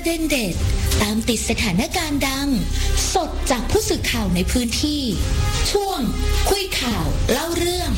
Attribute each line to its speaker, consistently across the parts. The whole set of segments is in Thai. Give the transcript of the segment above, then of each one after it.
Speaker 1: เด็นเด็ดตามติดสถานการณ์ดังสดจากผู้สื่อข่าวในพื้นที่ช่วงคุยข่าวเล่าเรื่อง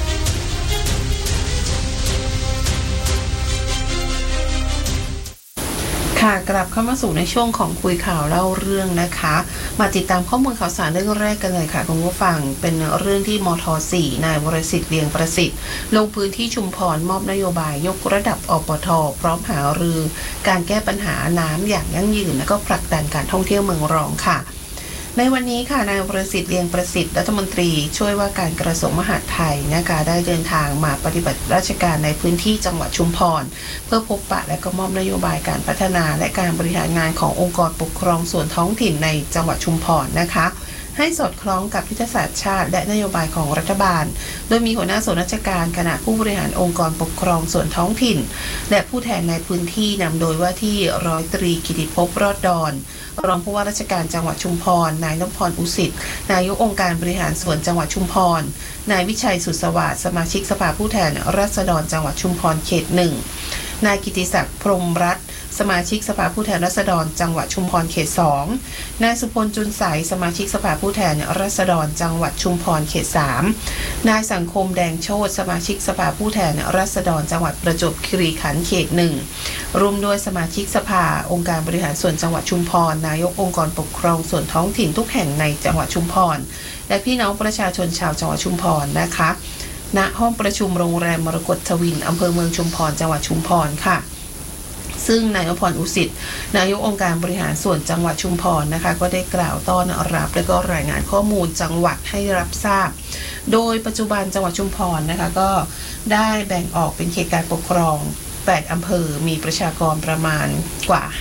Speaker 2: ค่ะกลับเข้ามาสู่ในช่วงของคุยข่าวเล่าเรื่องนะคะมาติดตามข้อมูลข่าวสารเรื่องแรกกันเลยค่ะคุณผู้ฟังเป็นเรื่องที่มท.4 นายวรสิทธิ์เลียงประสิทธิ์ลงพื้นที่ชุมพรมอบนโยบายยกระดับอปท.พร้อมหารือการแก้ปัญหาน้ำอย่างยั่งยืนและก็ผลักดันการท่องเที่ยวเมืองรองค่ะในวันนี้ค่ะนายวรสิทธิ์เลียงประสิทธิ์รัฐมนตรีช่วยว่าการกระทรวงมหาดไทยนะคะได้เดินทางมาปฏิบัติราชการในพื้นที่จังหวัดชุมพรเพื่อพบปะและก็มอบนโยบายการพัฒนาและการบริหารงานขององค์กรปกครองส่วนท้องถิ่นในจังหวัดชุมพรนะคะให้สอดคล้องกับยุทธศาสตร์ชาติและนโยบายของรัฐบาลโดยมีหัวหน้าส่วนราชการคณะผู้บริหารองค์กรปกครองส่วนท้องถิ่นและผู้แทนในพื้นที่นำโดยว่าที่ร้อยตรีกิติภพรอดดอนรองผู้ว่าราชการจังหวัดชุมพรนายนพพรอุสิตนายกองค์การบริหารส่วนจังหวัดชุมพรนายวิชัยสุสวัสดิ์สมาชิกสภาผู้แทนราษฎรจังหวัดชุมพรเขต 1นายกิติศักดิ์พรหมรัตน์สมาชิกสภาผู้แทนราษฎรจังหวัดชุมพรเขต 2นายสุพลจุนใสสมาชิกสภาผู้แทนราษฎรจังหวัดชุมพรเขต 3นายสังคมแดงโชติสมาชิกสภาผู้แทนราษฎรจังหวัดประจวบคีรีขันธ์เขต 1รวมโดยสมาชิกสภาองค์การบริหารส่วนจังหวัดชุมพรนายกองค์กรปกครองส่วนท้องถิ่นทุกแห่งในจังหวัดชุมพรและพี่น้องประชาชนชาวจังหวัดชุมพรนะคะณห้องประชุมโรงแรมมรกตทวินอำเภอเมืองชุมพรจังหวัดชุมพรค่ะซึ่งนายนพพรอุสิตนายกองค์การบริหารส่วนจังหวัดชุมพรนะคะก็ได้กล่าวต้อนรับและก็รายงานข้อมูลจังหวัดให้รับทราบโดยปัจจุบันจังหวัดชุมพรนะคะก็ได้แบ่งออกเป็นเขตการปกครอง8อำเภอมีประชากรประมาณกว่า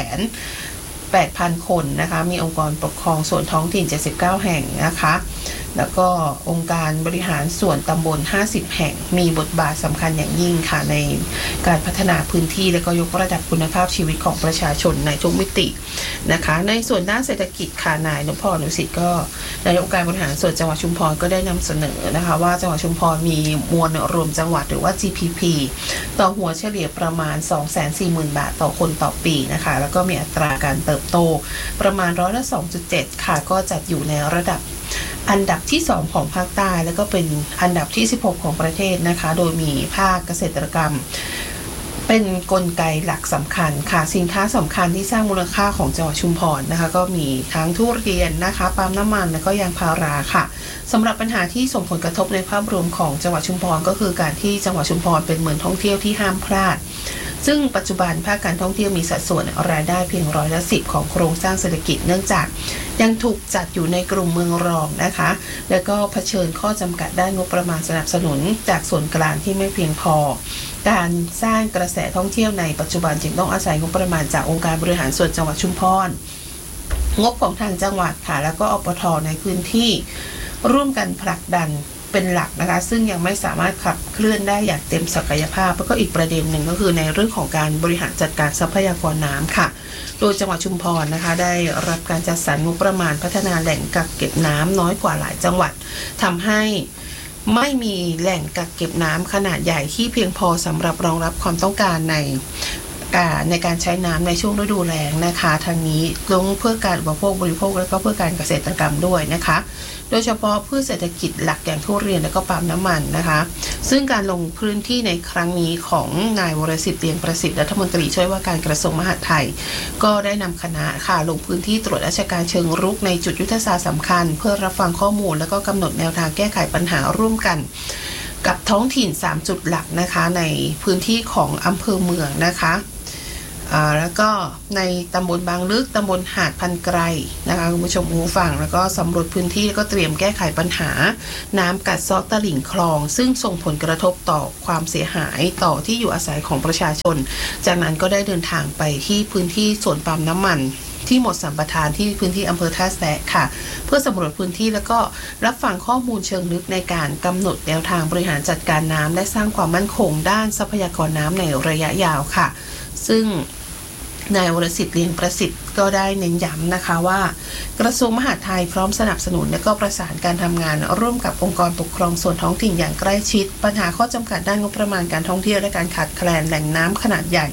Speaker 2: 5,800,000 คนนะคะมีองค์กรปกครองส่วนท้องถิ่น79แห่งนะคะแล้วก็องค์การบริหารส่วนตำบล50แห่งมีบทบาทสำคัญอย่างยิ่งค่ะในการพัฒนาพื้นที่และก็ยกระดับคุณภาพชีวิตของประชาชนในทุกมิตินะคะในส่วนด้านเศรษฐกิจค่ะนายนพพรอุสิตก็นายกองค์การบริหารส่วนจังหวัดชุมพรก็ได้นำเสนอนะคะว่าจังหวัดชุมพรมีมวลรวมจังหวัดหรือว่า GPP ต่อหัวเฉลี่ยประมาณ 240,000 บาทต่อคนต่อปีนะคะแล้วก็มีอัตราการเติบโตประมาณ2.7% ค่ะก็จัดอยู่ในระดับอันดับที่2ของภาคใต้แล้วก็เป็นอันดับที่16ของประเทศนะคะโดยมีภาคเกษตรกรรมเป็นกลไกหลักสำคัญค่ะสินค้าสำคัญที่สร้างมูลค่าของจังหวัดชุมพรนะคะก็มีทั้งทุเรียนนะคะปาล์มน้ำมันและก็ยางพาราค่ะสำหรับปัญหาที่ส่งผลกระทบในภาพรวมของจังหวัดชุมพรก็คือการที่จังหวัดชุมพรเป็นเมืองท่องเที่ยวที่ห้ามพลาดซึ่งปัจจุบันภาคการท่องเที่ยวมีสัดส่วนรายได้เพียง10%ของโครงสร้างเศรษฐกิจเนื่องจากยังถูกจัดอยู่ในกลุ่มเมืองรองนะคะแล้วก็เผชิญข้อจำกัดด้านงบประมาณสนับสนุนจากส่วนกลางที่ไม่เพียงพอการสร้างกระแสท่องเที่ยวในปัจจุบันจึงต้องอาศัยงบประมาณจากองค์การบริหารส่วนจังหวัดชุมพรงบของทางจังหวัดค่ะแล้วก็อปท.ในพื้นที่ร่วมกันผลักดันเป็นหลักนะคะซึ่งยังไม่สามารถขับเคลื่อนได้อย่างเต็มศักยภาพแล้วก็อีกประเด็นหนึ่งก็คือในเรื่องของการบริหารจัดการทรัพยากรน้ำค่ะโดยจังหวัดชุมพรนะคะได้รับการจัดสรรงบประมาณพัฒนาแหล่งกักเก็บน้ำน้อยกว่าหลายจังหวัดทำให้ไม่มีแหล่งกักเก็บน้ำขนาดใหญ่ที่เพียงพอสำหรับรองรับความต้องการในการใช้น้ำในช่วงฤดูแล้งนะคะทางนี้ลงเพื่อการอุปโภคบริโภคและก็เพื่อการเกษตรกรรมด้วยนะคะโดยเฉพาะพืชเศรษฐกิจหลักอย่างทุเรียนและก็ปาล์มน้ำมันนะคะซึ่งการลงพื้นที่ในครั้งนี้ของนายวรสิทธิ์เลียงประสิทธิ์รัฐมนตรีช่วยว่าการกระทรวงมหาดไทยก็ได้นำคณะค่ะลงพื้นที่ตรวจราชการเชิงรุกในจุดยุทธศาสตร์สำคัญเพื่อรับฟังข้อมูลและก็กำหนดแนวทางแก้ไขปัญหาร่วมกันกับท้องถิ่น3จุดหลักนะคะในพื้นที่ของอำเภอเมืองนะคะแล้วก็ในตำบลบางลึกตำบลหาดพันไกรนะคะคุณผู้ชมผู้ฟังแล้วก็สำรวจพื้นที่แล้วก็เตรียมแก้ไขปัญหาน้ำกัดเซาะตลิ่งคลองซึ่งส่งผลกระทบต่อความเสียหายต่อที่อยู่อาศัยของประชาชนจากนั้นก็ได้เดินทางไปที่พื้นที่สวนปาล์มน้ำมันที่หมดสัมปทานที่พื้นที่อำเภอท่าแซะค่ะเพื่อสำรวจพื้นที่แล้วก็รับฟังข้อมูลเชิงลึกในการกำหนดแนวทางบริหารจัดการน้ำและสร้างความมั่นคงด้านทรัพยากรน้ำในระยะยาวค่ะซึ่งนายวรสิทธิ์เลียงประสิทธิ์ก็ได้เน้นย้ำนะคะว่ากระทรวงมหาดไทยพร้อมสนับสนุนและก็ประสานการทำงานร่วมกับองค์กรปกครองส่วนท้องถิ่นอย่างใกล้ชิดปัญหาข้อจำกัดด้านงบประมาณการท่องเที่ยวและการขาดแคลนแหล่งน้ำขนาดใหญ่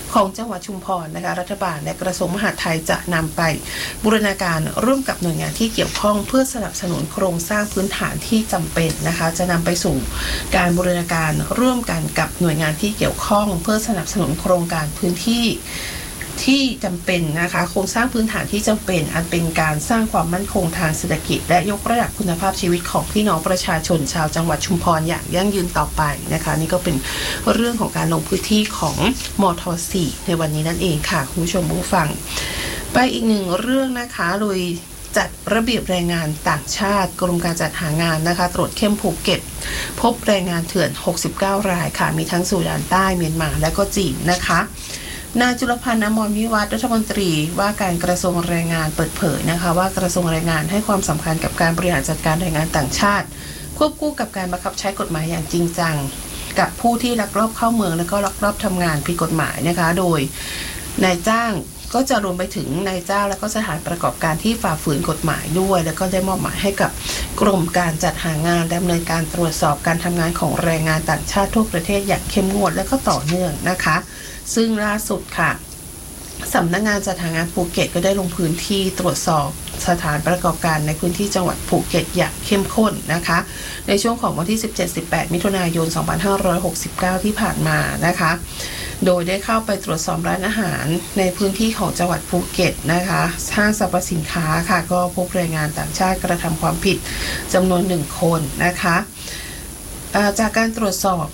Speaker 2: ของจังหวัดชุมพรนะคะรัฐบาลและกระทรวงมหาดไทยจะนำไปบูรณาการร่วมกับหน่วยงานที่เกี่ยวข้องเพื่อสนับสนุนโครงสร้างพื้นฐานที่จำเป็นนะคะจะนำไปสู่การบูรณาการร่วมกันกับหน่วยงานที่เกี่ยวข้องเพื่อสนับสนุนโครงการพื้นที่ที่จำเป็นนะคะโครงสร้างพื้นฐานที่จำเป็นอันเป็นการสร้างความมั่นคงทางเศรษฐกิจและยกระดับคุณภาพชีวิตของพี่น้องประชาชนชาวจังหวัดชุมพรอย่างยั่งยืนต่อไปนะคะนี่ก็เป็นเรื่องของการลงพื้นที่ของมท.4 ในวันนี้นั่นเองค่ะคุณผู้ชมผู้ฟังไปอีกหนึ่งเรื่องนะคะโดยจัดระเบียบแรงงานต่างชาติกรมการจัดหางานนะคะตรวจเข้มภูเก็ตพบแรงงานเถื่อน69รายค่ะมีทั้งสุดานใต้เมียนมาและก็จีนนะคะนายจุลพันธ์ อมรวิวัฒน์รัฐมนตรีว่าการกระทรวงแรงงานเปิดเผยนะคะว่ากระทรวงแรงงานให้ความสำคัญกับการบริหารจัดการแรงงานต่างชาติควบคู่กับการบังคับใช้กฎหมายอย่างจริงจังกับผู้ที่ลักลอบเข้าเมืองและก็ลักลอบทำงานผิดกฎหมายนะคะโดยนายจ้างก็จะรวมไปถึงนายจ้างและก็สถานประกอบการที่ฝ่าฝืนกฎหมายด้วยแล้วก็ได้มอบหมายให้กับกรมการจัดหางานดำเนินการตรวจสอบการทำงานของแรงงานต่างชาติทั่วประเทศอย่างเข้มงวดและก็ต่อเนื่องนะคะซึ่งล่าสุดค่ะสำนักงานจัดหางานภูเก็ตก็ได้ลงพื้นที่ตรวจสอบสถานประกอบการในพื้นที่จังหวัดภูเก็ตอย่างเข้มข้นนะคะในช่วงของวันที่ 17-18 มิถุนายน 2569 ที่ผ่านมานะคะโดยได้เข้าไปตรวจสอบร้านอาหารในพื้นที่ของจังหวัดภูเก็ตนะคะห้างสรรพสินค้าค่ะก็พบแรงงานต่างชาติกระทำความผิดจำนวน1คนนะคะจากการตรวจสอบ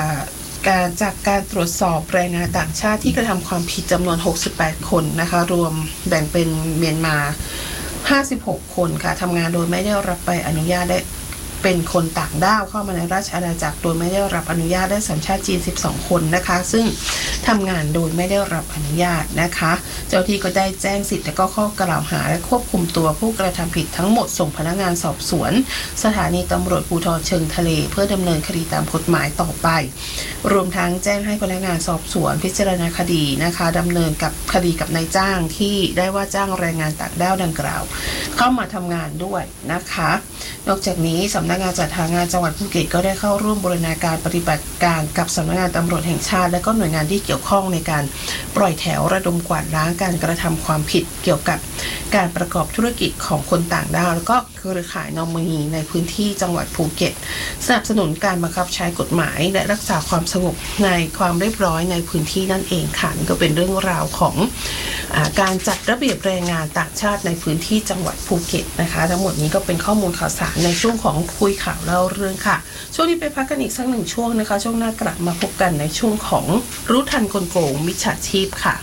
Speaker 2: แรงงานต่างชาติที่กระทำความผิดจำนวน68คนนะคะรวมแบ่งเป็นเมียนมา56คนค่ะทำงานโดยไม่ได้รับใบอนุญาตได้เป็นคนต่างด้าวเข้ามาในราชอาณาจักรโดยไม่ได้รับอนุญาตได้สัญชาติจีน12คนนะคะซึ่งทำงานโดยไม่ได้รับอนุญาตนะคะเจ้าที่ก็ได้แจ้งสิทธิ์และก็ข้อกล่าวหาและควบคุมตัวผู้กระทำผิดทั้งหมดส่งพนักงานสอบสวนสถานีตำรวจภูธรเชิงทะเลเพื่อดำเนินคดีตามกฎหมายต่อไปรวมทั้งแจ้งให้พนักงานสอบสวนพิจารณาคดีนะคะดำเนินกับคดีกับนายจ้างที่ได้ว่าจ้างแรงงานต่างด้าวดังกล่าวเข้ามาทำงานด้วยนะคะนอกจากนี้สำนักงานจัดหางานจังหวัดภูเก็ตก็ได้เข้าร่วมบูรณาการปฏิบัติการกับสำนักงานตำรวจแห่งชาติและก็หน่วยงานที่เกี่ยวข้องในการปล่อยแถวระดมกวาดล้างการกระทำความผิดเกี่ยวกับการประกอบธุรกิจของคนต่างด้าวแล้วก็เครือข่ายนอมินีในพื้นที่จังหวัดภูเก็ตสนับสนุนการบังคับใช้กฎหมายและรักษาความสงบในความเรียบร้อยในพื้นที่นั่นเองค่ะนี่ก็เป็นเรื่องราวของการจัดระเบียบแรงงานต่างชาติในพื้นที่จังหวัดภูเก็ตนะคะทั้งหมดนี้ก็เป็นข้อมูลข่าวสารในช่วงของคุยข่าวเล่าเรื่องค่ะช่วงนี้ไปพักกันอีกสักหนึ่งช่วงนะคะช่วงหน้ากลับมาพบกันในช่วงของรู้ทันกลโกงมิจฉาชีพค่ะ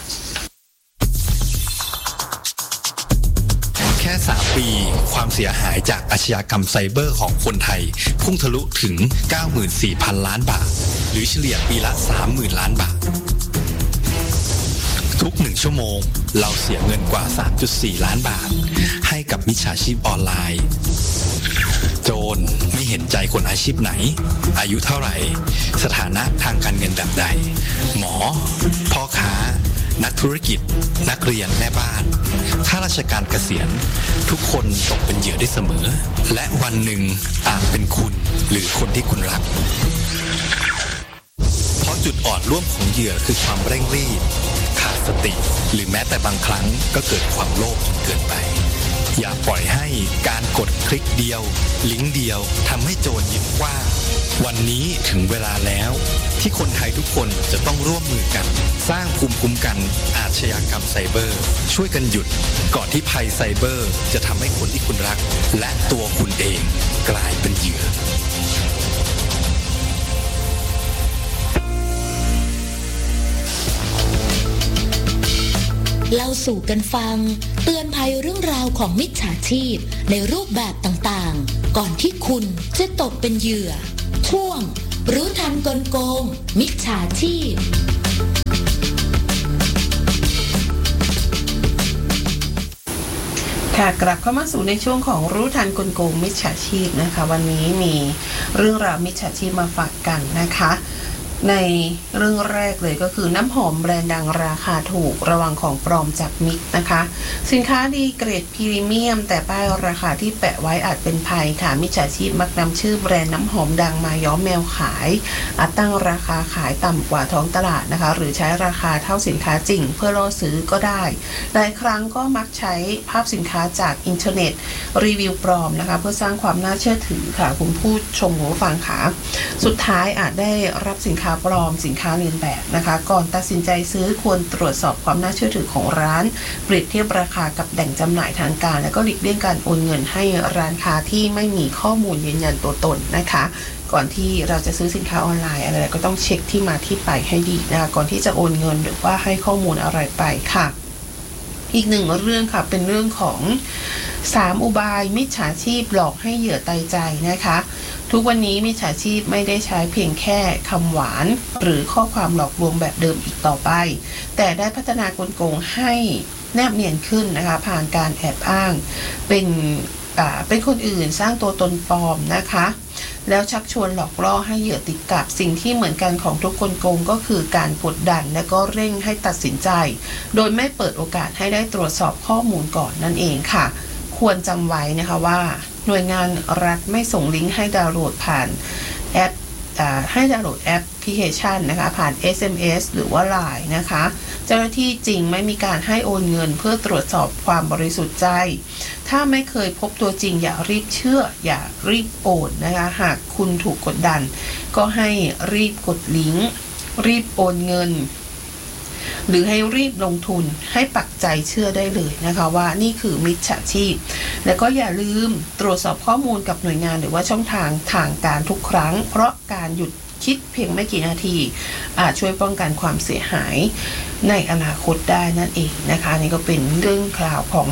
Speaker 3: แค่3 ปีความเสียหายจากอาชญากรรมไซเบอร์ของคนไทยพุ่งทะลุถึง 94,000 ล้านบาทหรือเฉลี่ยปีละ 30,000 ล้านบาททุก1ชั่วโมงเราเสียเงินกว่า 3.4 ล้านบาทให้กับมิจฉาชีพออนไลน์โจรไม่เห็นใจคนอาชีพไหนอายุเท่าไหร่สถานะทางการเงินแบบใดหมอพ่อค้านักธุรกิจนักเรียนแม่บ้านข้าราชการเกษียณทุกคนตกเป็นเหยื่อได้เสมอและวันหนึ่งอาจเป็นคุณหรือคนที่คุณรักเพราะจุดอ่อนร่วมของเหยื่อคือความเร่งรีบขาดสติหรือแม้แต่บางครั้งก็เกิดความโลภจนเกินไปอย่าปล่อยให้การกดคลิกเดียวลิงก์เดียวทำให้โจรยิ้มกว้างวันนี้ถึงเวลาแล้วที่คนไทยทุกคนจะต้องร่วมมือกันสร้างภูมิคุ้มกันอาชญากรรมไซเบอร์ช่วยกันหยุดก่อนที่ภัยไซเบอร์จะทำให้คนที่คุณรักและตัวคุณเองกลายเป็นเหยื่อ
Speaker 1: เล่าสู่กันฟังเตือนภัยเรื่องราวของมิจฉาชีพในรูปแบบต่างๆก่อนที่คุณจะตกเป็นเหยื่อช่วงรู้ทันกลโกงมิจฉาชีพ
Speaker 2: ค่ะกลับเข้ามาสู่ในช่วงของรู้ทันกลโกงมิจฉาชีพนะคะวันนี้มีเรื่องราวมิจฉาชีพมาฝากกันนะคะในเรื่องแรกเลยก็คือน้ำหอมแบรนด์ดังราคาถูกระวังของปลอมจากมิตรนะคะสินค้าดีเกรดพรีเมียมแต่ป้ายราคาที่แปะไว้อาจเป็นภัยค่ะมิจฉาชีพมักนำชื่อแบรนด์น้ำหอมดังมาย้อมแมวขายอาจตั้งราคาขายต่ำกว่าท้องตลาดนะคะหรือใช้ราคาเท่าสินค้าจริงเพื่อล่อซื้อก็ได้หลายครั้งก็มักใช้ภาพสินค้าจากอินเทอร์เน็ตรีวิวปลอมนะคะเพื่อสร้างความน่าเชื่อถือค่ะคุณผู้ชมผู้ฟังค่ะสุดท้ายอาจได้รับสินค้าปลอมสินค้าเลียนแบบนะคะก่อนตัดสินใจซื้อควรตรวจสอบความน่าเชื่อถือของร้านเปรียบเทียบราคากับแหล่งจำหน่ายทางการและก็หลีกเลี่ยงการโอนเงินให้ร้านค้าที่ไม่มีข้อมูลยืนยันตัวตนนะคะก่อนที่เราจะซื้อสินค้าออนไลน์อะไรก็ต้องเช็คที่มาที่ไปให้ดีนะคะก่อนที่จะโอนเงินหรือว่าให้ข้อมูลอะไรไปค่ะอีกหนึ่งเรื่องค่ะเป็นเรื่องของ3อุบายมิจฉาชีพหลอกให้เหยื่อตายใจนะคะทุกวันนี้มิจฉาชีพไม่ได้ใช้เพียงแค่คำหวานหรือข้อความหลอกลวงแบบเดิมอีกต่อไปแต่ได้พัฒนากลโกงให้แนบเนียนขึ้นนะคะผ่านการแอบอ้างเป็นคนอื่นสร้างตัวตนปลอมนะคะแล้วชักชวนหลอกล่อให้เหยื่อติดกับสิ่งที่เหมือนกันของทุกคนโกงก็คือการกดดันและก็เร่งให้ตัดสินใจโดยไม่เปิดโอกาสให้ได้ตรวจสอบข้อมูลก่อนนั่นเองค่ะควรจำไว้นะคะว่าหน่วยงานรัฐไม่ส่งลิงก์ให้ดาวน์โหลดผ่านแอปให้ดาวน์โหลดแอปพลิเคชันนะคะผ่าน SMS หรือว่า LINE นะคะเจ้าหน้าที่จริงไม่มีการให้โอนเงินเพื่อตรวจสอบความบริสุทธิ์ใจถ้าไม่เคยพบตัวจริงอย่ารีบเชื่ออย่ารีบโอนนะคะหากคุณถูกกดดันก็ให้รีบกดลิงก์รีบโอนเงินหรือให้รีบลงทุนให้ปักใจเชื่อได้เลยนะคะว่านี่คือมิจฉาชีพและก็อย่าลืมตรวจสอบข้อมูลกับหน่วยงานหรือว่าช่องทางการทุกครั้งเพราะการหยุดคิดเพียงไม่กี่นาทีอาจช่วยป้องกันความเสียหายในอนาคตได้นั่นเองนะคะนี่ก็เป็นเรื่องข่าวของ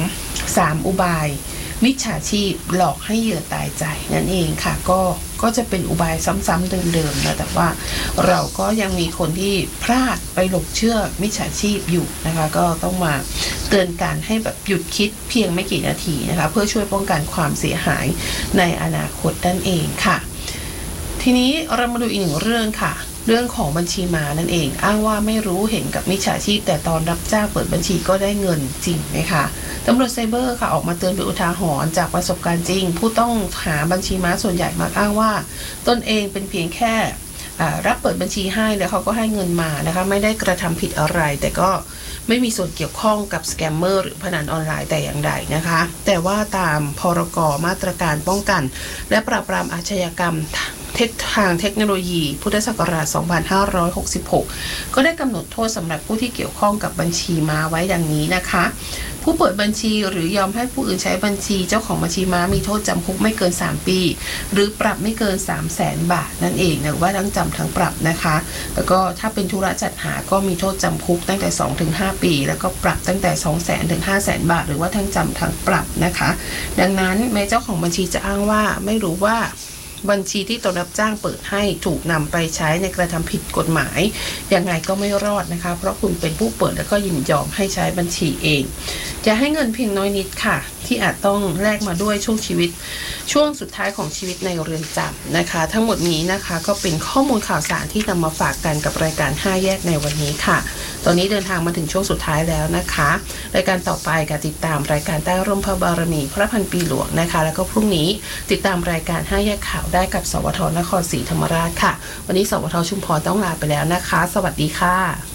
Speaker 2: 3อุบายมิจฉาชีพหลอกให้เหยื่อตายใจนั่นเองค่ะก็จะเป็นอุบายซ้ำๆเดิมๆนะแต่ว่าเราก็ยังมีคนที่พลาดไปหลงเชื่อมิจฉาชีพอยู่นะคะก็ต้องมาเตือนกันให้แบบหยุดคิดเพียงไม่กี่นาทีนะคะเพื่อช่วยป้องกันความเสียหายในอนาคตนั่นเองค่ะทีนี้เรามาดูอีกหนึ่งเรื่องค่ะเรื่องของบัญชีม้านั่นเองอ้างว่าไม่รู้เห็นกับมิจฉาชีพแต่ตอนรับจ้างเปิดบัญชีก็ได้เงินจริงไหมคะตำรวจไซเบอร์ค่ะออกมาเตือนเป็นอุทาหรณ์จากประสบการณ์จริงผู้ต้องหาบัญชีม้าส่วนใหญ่มักอ้างว่าตนเองเป็นเพียงแค่รับเปิดบัญชีให้แล้วเขาก็ให้เงินมานะคะไม่ได้กระทำผิดอะไรแต่ก็ไม่มีส่วนเกี่ยวข้องกับสแกมเมอร์หรือพนันออนไลน์แต่อย่างใดนะคะแต่ว่าตามพรก.มาตรการป้องกันและปราบปรามอาชญากรรมทางเทคโนโลยีพุทธศักราช 2566 ก็ได้กำหนดโทษสำหรับผู้ที่เกี่ยวข้องกับบัญชีม้าไว้ดังนี้นะคะผู้เปิดบัญชีหรือยอมให้ผู้อื่นใช้บัญชีเจ้าของบัญชีม้ามีโทษจำคุกไม่เกิน3ปีหรือปรับไม่เกิน 300,000 บาทนั่นเองหรือว่าทั้งจำทั้งปรับนะคะแล้วก็ถ้าเป็นธุระจัดหาก็มีโทษจำคุกตั้งแต่ 2-5 ปีแล้วก็ปรับตั้งแต่ 200,000 ถึง 500,000 บาทหรือว่าทั้งจำทั้งปรับนะคะดังนั้นแม้เจ้าของบัญชีจะอ้างว่าไม่รู้ว่าบัญชีที่ตนรับจ้างเปิดให้ถูกนำไปใช้ในกระทำผิดกฎหมายยังไงก็ไม่รอดนะคะเพราะคุณเป็นผู้เปิดแล้วก็ยินยอมให้ใช้บัญชีเองจะให้เงินเพียงน้อยนิดค่ะที่อาจต้องแลกมาด้วยช่วงสุดท้ายของชีวิตในเรือนจำนะคะทั้งหมดนี้นะคะก็เป็นข้อมูลข่าวสารที่นำมาฝากกันกับรายการ5แยกในวันนี้ค่ะตอนนี้เดินทางมาถึงช่วงสุดท้ายแล้วนะคะรายการต่อไปก็ติดตามรายการใต้ร่มพระบารมีพระพันปีหลวงนะคะแล้วก็พรุ่งนี้ติดตามรายการ5แยกข่าวได้กับสวท.นครศรีธรรมราชค่ะวันนี้สวท.ชุมพรต้องลาไปแล้วนะคะสวัสดีค่ะ